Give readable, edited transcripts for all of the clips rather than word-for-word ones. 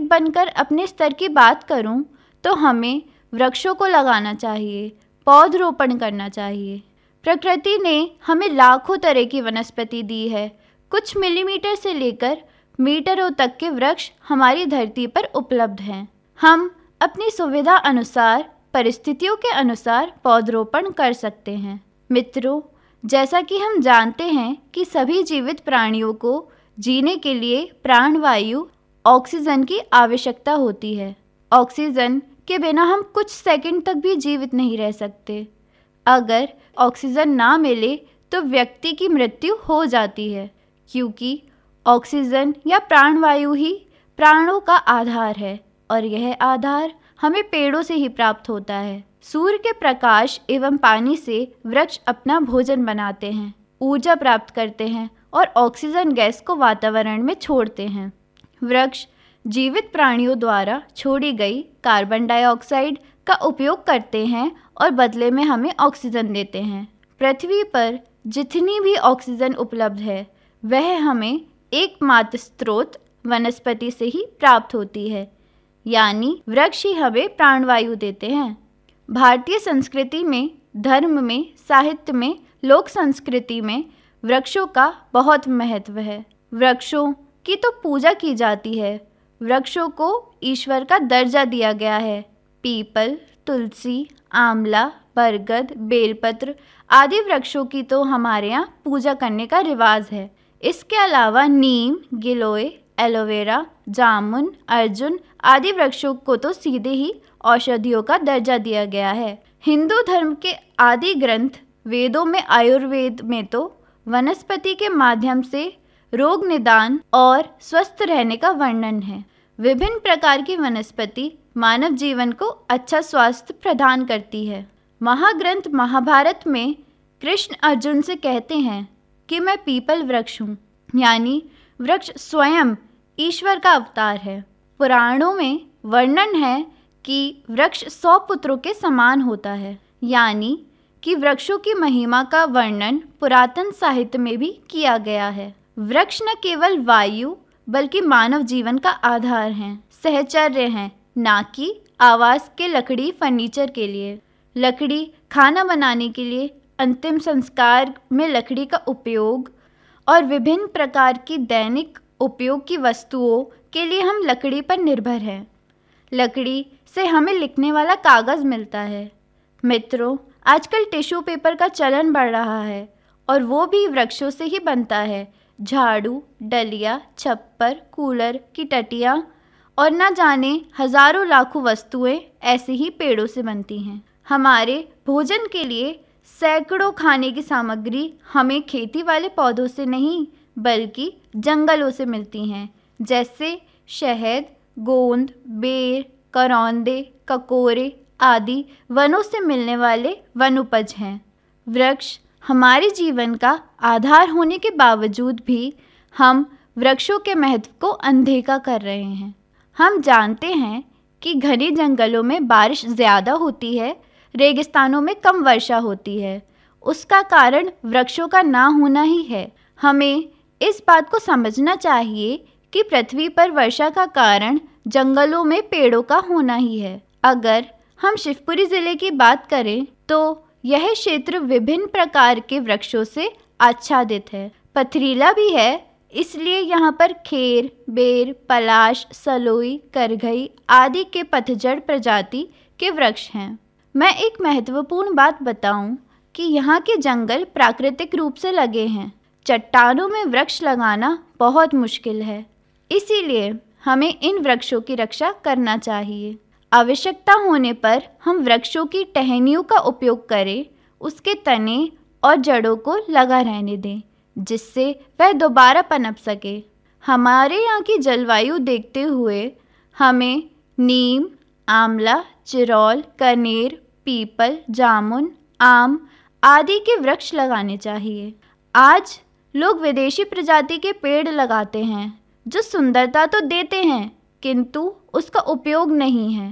नागरिक बनकर अपने स्तर की बात करूं तो हमें वृक्षों को लगाना चाहिए, पौधरोपण करना चाहिए। प्रकृति ने हमें लाखों तरह की वनस्पति दी है। कुछ मिलीमीटर से लेकर मीटरों तक के वृक्ष हमारी धरती पर उपलब्ध हैं। हम अपनी सुविधा अनुसार, परिस्थितियों के अनुसार पौधरोपण कर सकते हैं। मित्रों, जैसा कि हम जानते हैं कि सभी जीवित प्राणियों को जीने के लिए प्राणवायु ऑक्सीजन की आवश्यकता होती है। ऑक्सीजन के बिना हम कुछ सेकंड तक भी जीवित नहीं रह सकते। अगर ऑक्सीजन ना मिले तो व्यक्ति की मृत्यु हो जाती है, क्योंकि ऑक्सीजन या प्राणवायु ही प्राणों का आधार है और यह आधार हमें पेड़ों से ही प्राप्त होता है। सूर्य के प्रकाश एवं पानी से वृक्ष अपना भोजन बनाते हैं, ऊर्जा प्राप्त करते हैं और ऑक्सीजन गैस को वातावरण में छोड़ते हैं। वृक्ष जीवित प्राणियों द्वारा छोड़ी गई कार्बन डाइऑक्साइड का उपयोग करते हैं और बदले में हमें ऑक्सीजन देते हैं। पृथ्वी पर जितनी भी ऑक्सीजन उपलब्ध है वह हमें एकमात्र स्रोत वनस्पति से ही प्राप्त होती है, यानी वृक्ष ही हमें प्राणवायु देते हैं। भारतीय संस्कृति में, धर्म में, साहित्य में, लोक संस्कृति में वृक्षों का बहुत महत्व है। वृक्षों की तो पूजा की जाती है। वृक्षों को ईश्वर का दर्जा दिया गया है। पीपल, तुलसी, आंवला, बरगद, बेलपत्र आदि वृक्षों की तो हमारे यहाँ पूजा करने का रिवाज है। इसके अलावा नीम, गिलोय, एलोवेरा, जामुन, अर्जुन आदि वृक्षों को तो सीधे ही औषधियों का दर्जा दिया गया है। हिंदू धर्म के आदि ग्रंथ वेदों में, आयुर्वेद में तो वनस्पति के माध्यम से रोग निदान और स्वस्थ रहने का वर्णन है। विभिन्न प्रकार की वनस्पति मानव जीवन को अच्छा स्वास्थ्य प्रदान करती है। महाग्रंथ महाभारत में कृष्ण अर्जुन से कहते हैं कि मैं पीपल वृक्ष हूँ, यानी वृक्ष स्वयं ईश्वर का अवतार है। पुराणों में वर्णन है कि वृक्ष 100 पुत्रों के समान होता है, यानी कि वृक्षों की महिमा का वर्णन पुरातन साहित्य में भी किया गया है। वृक्ष न केवल वायु बल्कि मानव जीवन का आधार हैं, सहचर्य हैं, ना कि आवास के लकड़ी फर्नीचर के लिए। लकड़ी खाना बनाने के लिए, अंतिम संस्कार में लकड़ी का उपयोग और विभिन्न प्रकार की दैनिक उपयोग की वस्तुओं के लिए हम लकड़ी पर निर्भर हैं। लकड़ी से हमें लिखने वाला कागज़ मिलता है। मित्रों, आजकल टिश्यू पेपर का चलन बढ़ रहा है और वो भी वृक्षों से ही बनता है। झाड़ू, डलिया, छप्पर, कूलर की टटियाँ और न जाने हजारों लाखों वस्तुएं ऐसे ही पेड़ों से बनती हैं। हमारे भोजन के लिए सैकड़ों खाने की सामग्री हमें खेती वाले पौधों से नहीं बल्कि जंगलों से मिलती हैं, जैसे शहद, गोंद, बेर, करौंदे, ककोरे आदि वनों से मिलने वाले वनोपज हैं। वृक्ष हमारे जीवन का आधार होने के बावजूद भी हम वृक्षों के महत्व को अनदेखा कर रहे हैं। हम जानते हैं कि घने जंगलों में बारिश ज़्यादा होती है, रेगिस्तानों में कम वर्षा होती है। उसका कारण वृक्षों का ना होना ही है। हमें इस बात को समझना चाहिए कि पृथ्वी पर वर्षा का कारण जंगलों में पेड़ों का होना ही है। अगर हम शिवपुरी ज़िले की बात करें तो यह क्षेत्र विभिन्न प्रकार के वृक्षों से आच्छादित है। पथरीला भी है, इसलिए यहाँ पर खेर, बेर, पलाश, सलोई, करघई आदि के पतझड़ प्रजाति के वृक्ष हैं। मैं एक महत्वपूर्ण बात बताऊं कि यहाँ के जंगल प्राकृतिक रूप से लगे हैं। चट्टानों में वृक्ष लगाना बहुत मुश्किल है, इसीलिए हमें इन वृक्षों की रक्षा करना चाहिए। आवश्यकता होने पर हम वृक्षों की टहनियों का उपयोग करें, उसके तने और जड़ों को लगा रहने दें, जिससे वह दोबारा पनप सके। हमारे यहाँ की जलवायु देखते हुए हमें नीम, आंवला, चिरौल, कनेर, पीपल, जामुन, आम आदि के वृक्ष लगाने चाहिए। आज लोग विदेशी प्रजाति के पेड़ लगाते हैं जो सुंदरता तो देते हैं किंतु उसका उपयोग नहीं है।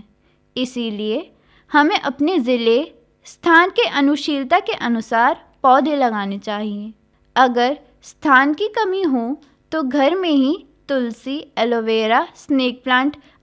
इसीलिए हमें अपने ज़िले, स्थान के अनुशीलता के अनुसार पौधे लगाने चाहिए। अगर स्थान की कमी हो तो घर में ही तुलसी, एलोवेरा, स्नेक प्लांट